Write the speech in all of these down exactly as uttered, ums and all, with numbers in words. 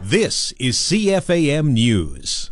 This is C F A M News.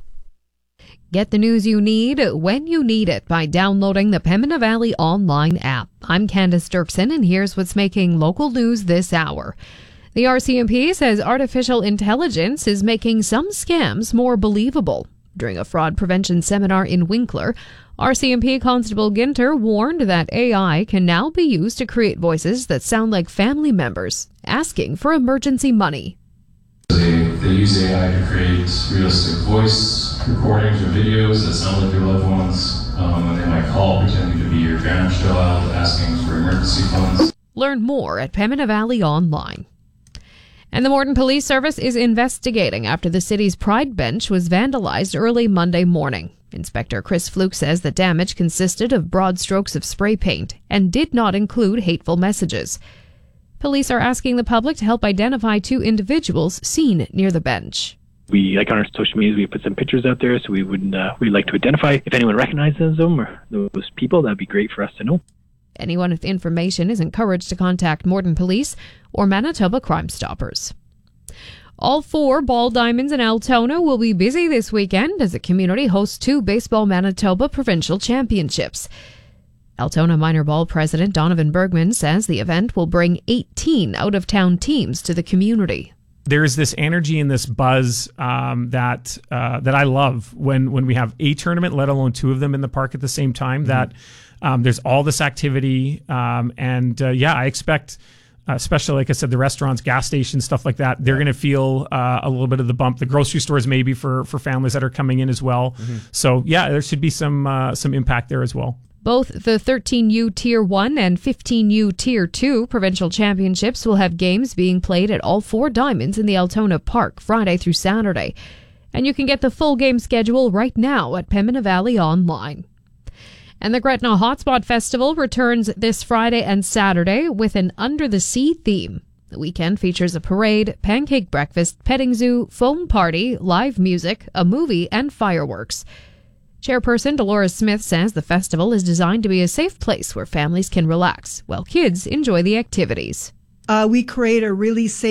Get the news you need when you need it by downloading the Pembina Valley online app. I'm Candace Dirksen, and here's what's making local news this hour. The R C M P says artificial intelligence is making some scams more believable. During a fraud prevention seminar in Winkler, R C M P Constable Ginter warned that A I can now be used to create voices that sound like family members asking for emergency money. They, they use A I to create realistic voice recordings or videos that sound like your loved ones, um, and they might call pretending to be your grandchild asking for emergency funds. Learn more at Pembina Valley Online. And the Morden Police Service is investigating after the city's Pride bench was vandalized early Monday morning. Inspector Chris Fluke says the damage consisted of broad strokes of spray paint and did not include hateful messages. Police are asking the public to help identify two individuals seen near the bench. We, like on our social media, we put some pictures out there, so we would uh, we'd like to identify if anyone recognizes them or those people. That'd be great for us to know. Anyone with information is encouraged to contact Morden Police or Manitoba Crime Stoppers. All four ball diamonds in Altona will be busy this weekend as the community hosts two Baseball Manitoba provincial championships. Altona Minor Ball President Donovan Bergman says the event will bring eighteen out-of-town teams to the community. There's this energy and this buzz um, that uh, that I love when, when we have a tournament, let alone two of them in the park at the same time, mm-hmm. that um, there's all this activity. Um, and uh, yeah, I expect, uh, especially like I said, the restaurants, gas stations, stuff like that, they're going to feel uh, a little bit of the bump. The grocery stores maybe for, for families that are coming in as well. Mm-hmm. So yeah, there should be some uh, some impact there as well. Both the thirteen U Tier one and fifteen U Tier two provincial championships will have games being played at all four diamonds in the Altona Park Friday through Saturday. And you can get the full game schedule right now at Pembina Valley Online. And the Gretna Hotspot Festival returns this Friday and Saturday with an Under the Sea theme. The weekend features a parade, pancake breakfast, petting zoo, foam party, live music, a movie, and fireworks. Chairperson Dolores Smith says the festival is designed to be a safe place where families can relax while kids enjoy the activities. Uh, we create a really safe